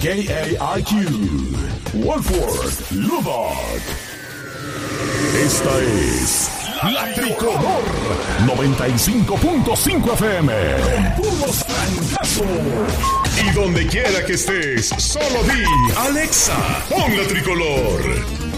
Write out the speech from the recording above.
KAIQ, Wolford, Lubbock. Esta es La Tricolor 95.5 FM. Con puros trancazos. Y donde quiera que estés, solo di Alexa, pon La Tricolor.